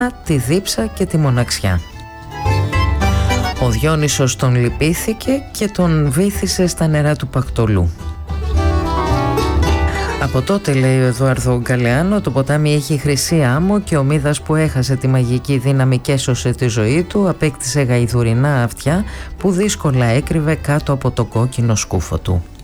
τη δίψα και τη μοναξιά. Ο Διόνυσος τον λυπήθηκε και τον βύθισε στα νερά του Πακτολού. Από τότε, λέει ο Εδουάρδο Γκαλεάνο, το ποτάμι έχει χρυσή άμμο και ο Μίδας που έχασε τη μαγική δύναμη και έσωσε τη ζωή του απέκτησε γαϊδουρινά αυτιά που δύσκολα έκρυβε κάτω από το κόκκινο σκούφο του.